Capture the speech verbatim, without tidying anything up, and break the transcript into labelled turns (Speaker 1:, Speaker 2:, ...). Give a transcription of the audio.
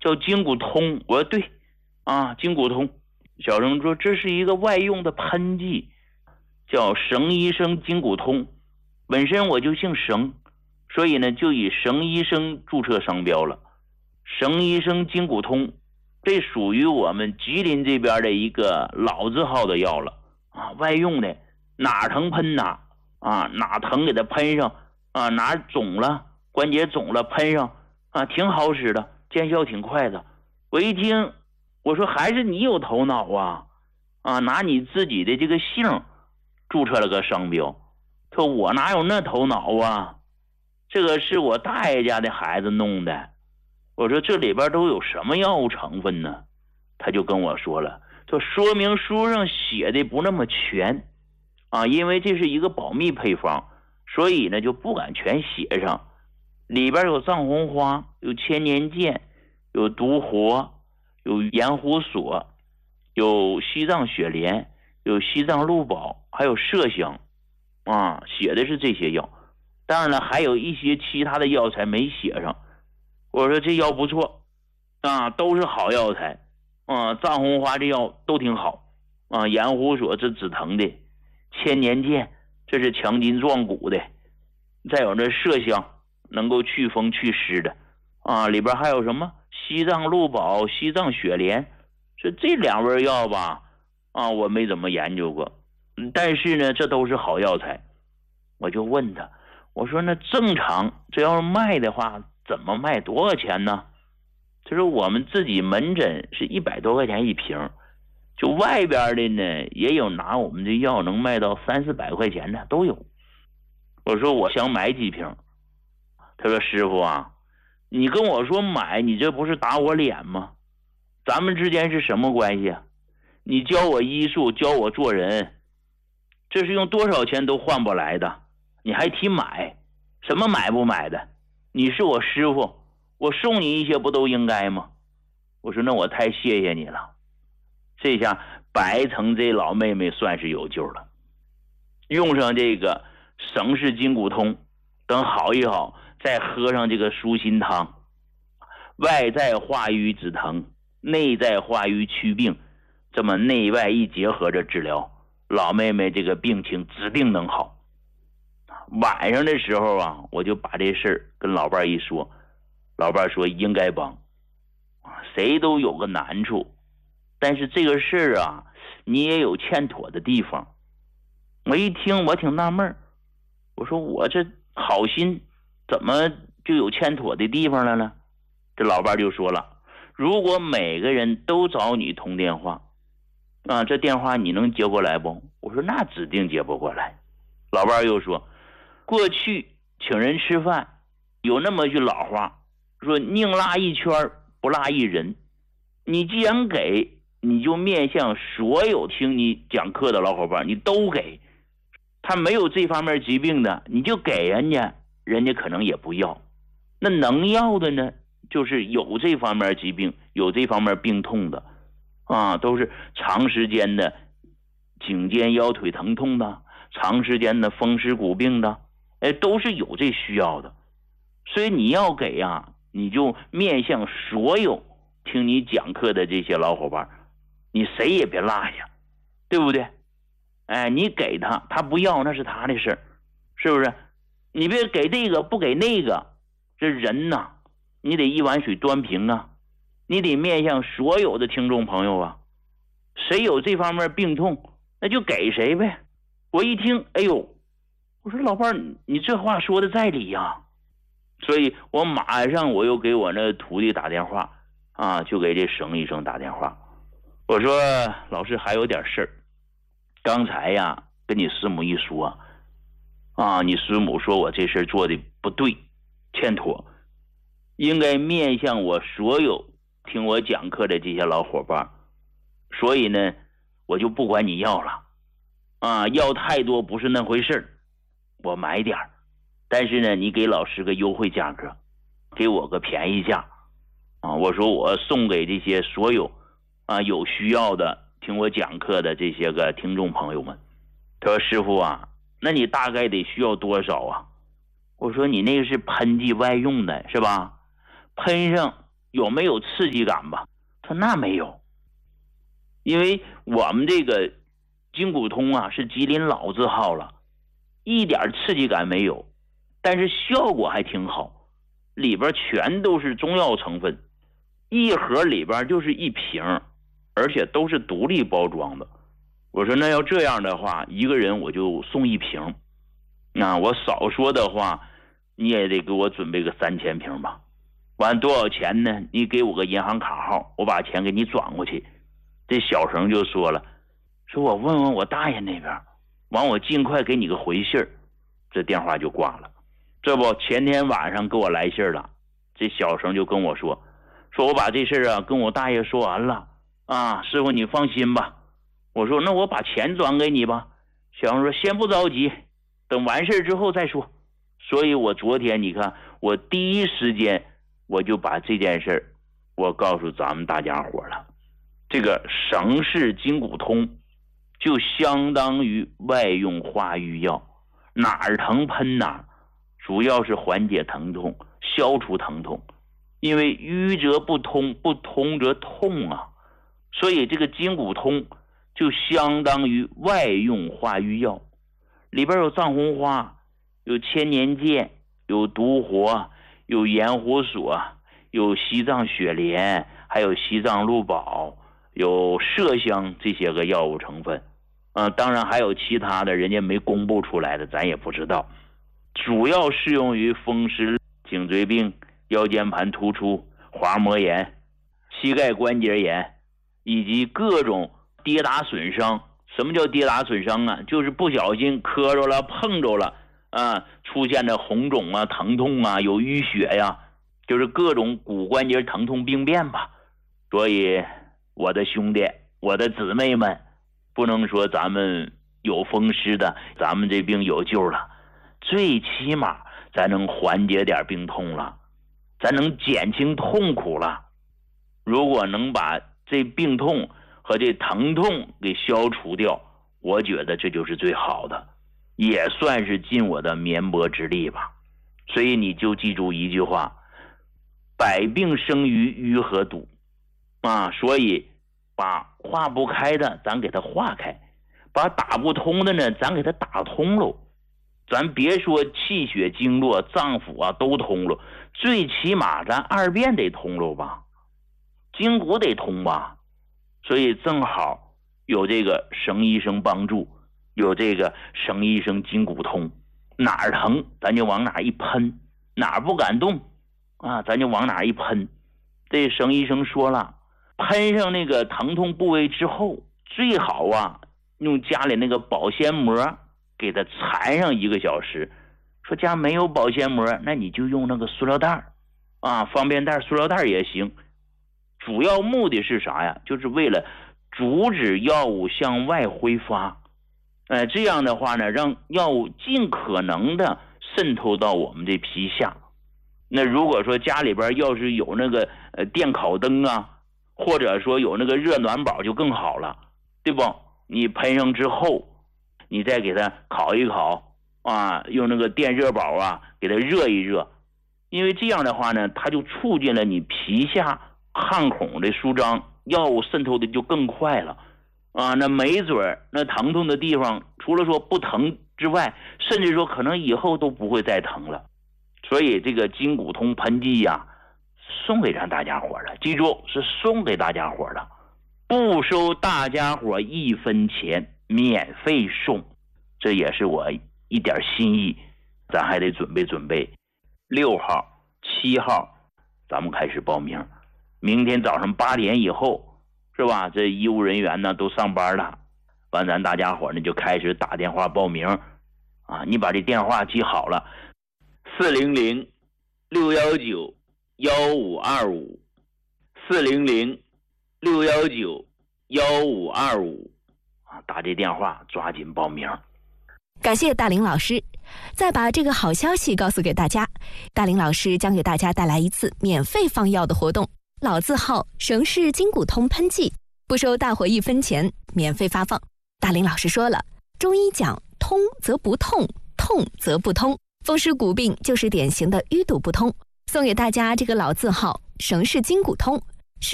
Speaker 1: 叫金骨通。我说对啊，金骨通。小生说这是一个外用的喷剂，叫绳医生金骨通。本身我就姓绳，所以呢就以绳医生注册商标了。绳医生金骨通，这属于我们吉林这边的一个老字号的药了啊，外用的，哪疼喷哪啊，哪疼给它喷上啊，哪肿了关节肿了喷上啊，挺好使的，见效挺快的。我一听，我说还是你有头脑啊啊，拿你自己的这个姓注册了个商标。说我哪有那头脑啊，这个是我大爷家的孩子弄的。我说这里边都有什么药物成分呢？他就跟我说了，说说明书上写的不那么全啊，因为这是一个保密配方，所以呢就不敢全写上。里边有藏红花，有千年剑，有独活，有盐湖索，有西藏雪莲，有西藏鹿宝，还有麝香啊，写的是这些药。当然了，还有一些其他的药材没写上。我说这药不错啊，都是好药材啊，藏红花这药都挺好啊，盐湖索这止疼的，千年剑这是强筋壮骨的，再有这麝香能够去风祛湿的啊，里边还有什么西藏鹿宝、西藏雪莲，这这两味药吧啊，我没怎么研究过，但是呢这都是好药材。我就问他，我说那正常这要是卖的话怎么卖，多少钱呢？他说我们自己门诊是一百多块钱一瓶，就外边的呢也有拿我们的药能卖到三四百块钱的都有。我说我想买几瓶。他说师傅啊，你跟我说买，你这不是打我脸吗？咱们之间是什么关系啊？你教我医术，教我做人，这是用多少钱都换不来的，你还提买？什么买不买的？你是我师傅，我送你一些不都应该吗？我说那我太谢谢你了。这下白城这老妹妹算是有救了，用上这个绳氏筋骨通，等好一好，再喝上这个舒心汤，外在化瘀止疼，内在化瘀祛病，这么内外一结合着治疗，老妹妹这个病情指定能好。晚上的时候啊，我就把这事儿跟老伴一说，老伴说应该帮，谁都有个难处，但是这个事儿啊，你也有欠妥的地方。我一听我挺纳闷，我说我这好心怎么就有欠妥的地方了呢？这老伴就说了，如果每个人都找你通电话啊，这电话你能接过来不？我说那指定接不过来。老伴又说，过去请人吃饭有那么句老话，说宁拉一圈不拉一人。你既然给，你就面向所有听你讲课的老伙伴，你都给。他没有这方面疾病的，你就给人家，人家可能也不要。那能要的呢，就是有这方面疾病，有这方面病痛的啊，都是长时间的颈肩腰腿疼痛的，长时间的风湿骨病的，哎，都是有这需要的。所以你要给啊，你就面向所有听你讲课的这些老伙伴，你谁也别落下，对不对？哎，你给他，他不要那是他的事，是不是？你别给这个不给那个，这人呐，你得一碗水端平啊，你得面向所有的听众朋友啊，谁有这方面病痛，那就给谁呗。我一听，哎呦，我说老伴儿，你这话说的在理呀。所以我马上我又给我那徒弟打电话啊，就给这省医生打电话，我说老师还有点事儿，刚才呀跟你师母一说啊，你师母说我这事做的不对，欠妥，应该面向我所有听我讲课的这些老伙伴，所以呢我就不管你要了啊，要太多不是那回事，我买点儿，但是呢你给老师个优惠价格，给我个便宜价啊，我说我送给这些所有啊有需要的听我讲课的这些个听众朋友们。他说师傅啊，那你大概得需要多少啊？我说你那个是喷剂外用的是吧，喷上有没有刺激感吧？他说那没有，因为我们这个筋骨通啊是吉林老字号了，一点刺激感没有，但是效果还挺好，里边全都是中药成分，一盒里边就是一瓶，而且都是独立包装的。我说那要这样的话，一个人我就送一瓶，那我少说的话你也得给我准备个三千瓶吧。完多少钱呢？你给我个银行卡号，我把钱给你转过去。这小绳就说了，说我问问我大爷那边，完我尽快给你个回信儿。这电话就挂了。这不前天晚上给我来信了，这小绳就跟我说，说我把这事啊跟我大爷说完了啊，师傅你放心吧。我说那我把钱转给你吧。小绳说先不着急，等完事之后再说。所以我昨天你看我第一时间我就把这件事我告诉咱们大家伙了。这个绳氏筋骨通就相当于外用化瘀药，哪儿疼喷哪儿，主要是缓解疼痛，消除疼痛。因为瘀则不通，不通则痛啊，所以这个筋骨通就相当于外用化瘀药，里边有藏红花，有千年剑，有独活，有盐胡索，有西藏雪莲，还有西藏鹿宝，有麝香，这些个药物成分。呃，当然还有其他的人家没公布出来的，咱也不知道。主要适用于风湿、颈椎病、腰间盘突出、滑膜炎、膝盖关节炎以及各种跌打损伤。什么叫跌打损伤啊？就是不小心磕着了，碰着了啊，出现的红肿啊、疼痛啊、有淤血呀，就是各种骨关节疼痛病变吧。所以我的兄弟，我的姊妹们，不能说咱们有风湿的咱们这病有救了，最起码咱能缓解点病痛了，咱能减轻痛苦了。如果能把这病痛和这疼痛给消除掉，我觉得这就是最好的，也算是尽我的绵薄之力吧。所以你就记住一句话，百病生于瘀和堵啊，所以把化不开的咱给它化开，把打不通的呢咱给它打通喽。咱别说气血经络脏腑啊都通了，最起码咱二便得通喽吧，筋骨得通吧。所以正好有这个绳医生帮助，有这个绳医生筋骨通，哪儿疼咱就往哪儿一喷，哪儿不敢动啊咱就往哪儿一喷。这绳医生说了，喷上那个疼痛部位之后，最好啊用家里那个保鲜膜给它缠上一个小时。说家没有保鲜膜，那你就用那个塑料袋啊，方便袋、塑料袋也行。主要目的是啥呀？就是为了阻止药物向外挥发。呃，这样的话呢，让药物尽可能的渗透到我们这皮下。那如果说家里边要是有那个呃电烤灯啊，或者说有那个热暖宝就更好了，对不？你喷上之后，你再给它烤一烤啊，用那个电热宝啊给它热一热，因为这样的话呢，它就促进了你皮下汗孔的舒张，药物渗透的就更快了啊。那没准那疼痛的地方除了说不疼之外，甚至说可能以后都不会再疼了。所以这个筋骨通喷剂呀，送给咱大家伙了，记住是送给大家伙了，不收大家伙一分钱，免费送，这也是我一点心意，咱还得准备准备。六号、七号咱们开始报名，明天早上八点以后，是吧？这医务人员呢都上班了，完咱大家伙呢就开始打电话报名啊！你把这电话记好了，四零零六幺九幺五二五，四零零六幺九幺五二五啊！打这电话抓紧报名。
Speaker 2: 感谢大林老师。再把这个好消息告诉给大家，大林老师将给大家带来一次免费放药的活动，老字号绳氏筋骨通喷剂，不收大伙一分钱，免费发放。大林老师说了，中医讲通则不痛，痛则不通，风湿骨病就是典型的淤堵不通，送给大家这个老字号绳氏筋骨通，